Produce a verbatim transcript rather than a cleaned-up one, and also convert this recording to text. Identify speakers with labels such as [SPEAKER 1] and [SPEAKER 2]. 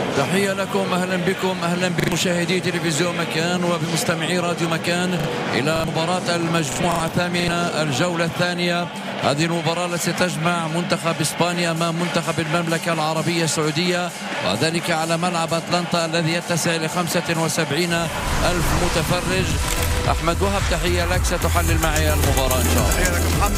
[SPEAKER 1] تحية لكم، أهلا بكم، أهلا بمشاهدي تلفزيون مكان وبمستمعي راديو مكان إلى مباراة المجموعة الثامنة الجولة الثانية. هذه المباراة التي تجمع منتخب إسبانيا أمام منتخب المملكة العربية السعودية، وذلك على ملعب أتلانتا الذي يتسع لخمسة وسبعين ألف متفرج. أحمد وهب، تحية لك، ستحلل معي المباراة إن شاء الله.
[SPEAKER 2] تحية لك محمد.